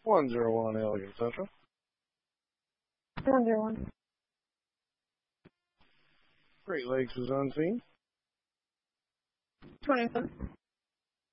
101 Elegant Central. 101. Great Lakes is unseen. 27.